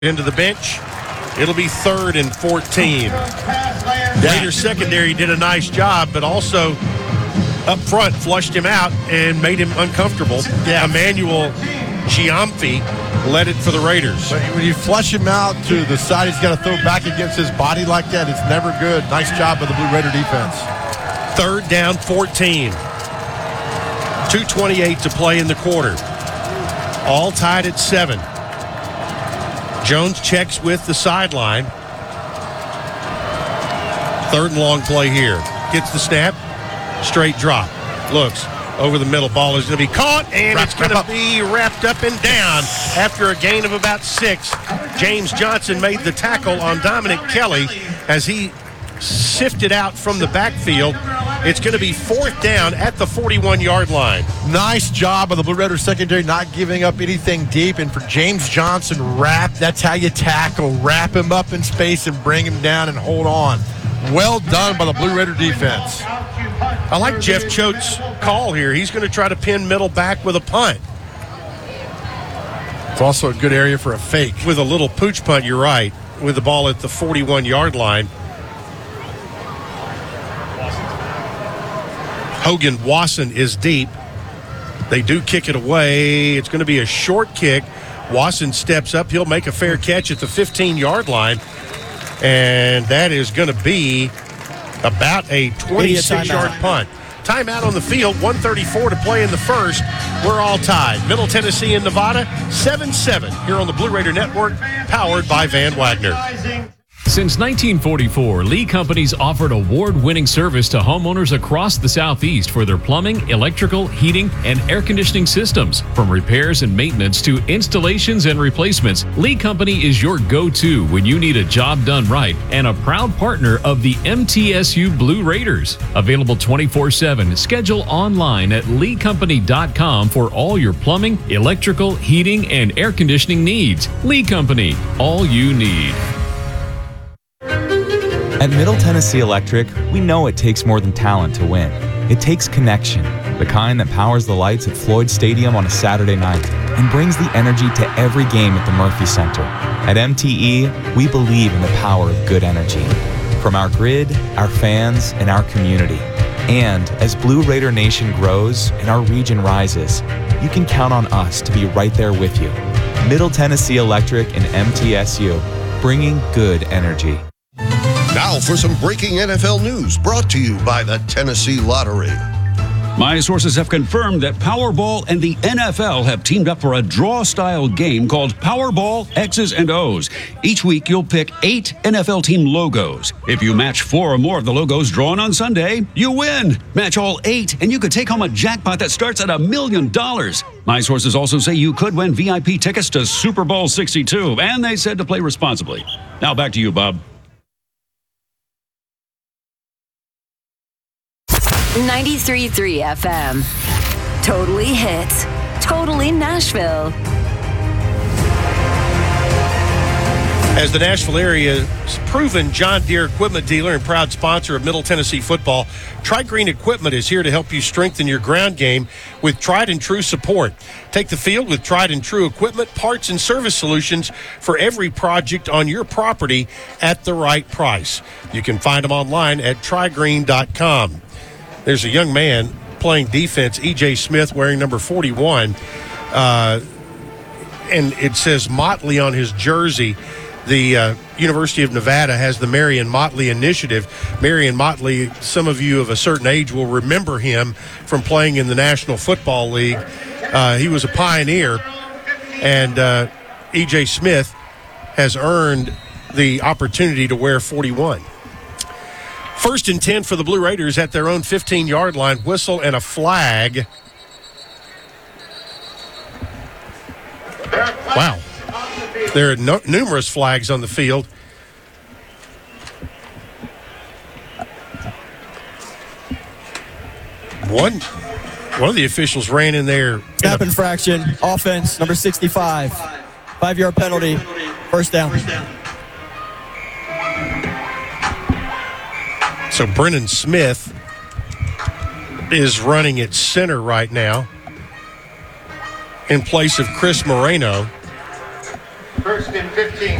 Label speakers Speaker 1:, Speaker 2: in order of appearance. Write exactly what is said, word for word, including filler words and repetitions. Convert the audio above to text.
Speaker 1: into the bench. It'll be third and fourteen. Raiders secondary did a nice job, but also up front flushed him out and made him uncomfortable. Yeah. Emmanuel Giamfi led it for the Raiders.
Speaker 2: But when you flush him out to the side, he's got to throw back against his body like that. It's never good. Nice job by the Blue Raider defense.
Speaker 1: Third down, fourteen. two twenty-eight to play in the quarter. All tied at seven. Jones checks with the sideline. Third and long play here. Gets the snap. Straight drop. Looks over the middle. Ball is going to be caught, and
Speaker 2: Wrap,
Speaker 1: it's going to be wrapped up and down after a gain of about six. James Johnson made the tackle on Dominic Kelly as he sifted out from the backfield. It's going to be fourth down at the forty-one-yard line.
Speaker 2: Nice job of the Blue Raider secondary not giving up anything deep. And for James Johnson, wrap, that's how you tackle. Wrap him up in space and bring him down and hold on. Well done by the Blue Raider defense.
Speaker 1: I like Jeff Choate's call here. He's going to try to pin middle back with a punt.
Speaker 2: It's also a good area for a fake.
Speaker 1: With a little pooch punt, you're right, with the ball at the forty-one-yard line. Hogan Wasson is deep. They do kick it away. It's going to be a short kick. Wasson steps up. He'll make a fair catch at the fifteen-yard line. And that is going to be about a twenty-six-yard punt. Timeout on the field, one thirty-four to play in the first. We're all tied. Middle Tennessee and Nevada, seven seven here on the Blue Raider Network, powered by Van Wagner.
Speaker 3: Since nineteen forty-four, Lee Companies offered award-winning service to homeowners across the Southeast for their plumbing, electrical, heating, and air conditioning systems. From repairs and maintenance to installations and replacements, Lee Company is your go-to when you need a job done right and a proud partner of the M T S U Blue Raiders. Available twenty-four seven. Schedule online at lee company dot com for all your plumbing, electrical, heating, and air conditioning needs. Lee Company, all you need.
Speaker 4: At Middle Tennessee Electric, we know it takes more than talent to win. It takes connection, the kind that powers the lights at Floyd Stadium on a Saturday night and brings the energy to every game at the Murphy Center. At M T E, we believe in the power of good energy. From our grid, our fans, and our community. And as Blue Raider Nation grows and our region rises, you can count on us to be right there with you. Middle Tennessee Electric and M T S U, bringing good energy.
Speaker 5: Now for some breaking N F L news brought to you by the Tennessee Lottery.
Speaker 6: My sources have confirmed that Powerball and the N F L have teamed up for a draw-style game called Powerball X's and O's. Each week, you'll pick eight N F L team logos. If you match four or more of the logos drawn on Sunday, you win. Match all eight, and you could take home a jackpot that starts at a million dollars. My sources also say you could win V I P tickets to Super Bowl sixty-two, and they said to play responsibly. Now back to you, Bob.
Speaker 7: ninety-three point three F M. Totally hits. Totally Nashville.
Speaker 1: As the Nashville area's proven John Deere equipment dealer and proud sponsor of Middle Tennessee football, Tri-Green Equipment is here to help you strengthen your ground game with tried and true support. Take the field with tried and true equipment, parts, and service solutions for every project on your property at the right price. You can find them online at tri green dot com. There's a young man playing defense, E J Smith, wearing number forty-one, uh, and it says Motley on his jersey. The uh, University of Nevada has the Marion Motley Initiative. Marion Motley, some of you of a certain age will remember him from playing in the National Football League. Uh, he was a pioneer, and uh, E J Smith has earned the opportunity to wear forty-one. First and ten for the Blue Raiders at their own fifteen-yard line. Whistle and a flag. Wow. There are no, numerous flags on the field. One, one of the officials ran in there.
Speaker 8: Snap infraction, offense, number sixty-five. Five-yard penalty, first down.
Speaker 1: So Brennan Smith is running at center right now in place of Chris Moreno. First and fifteen.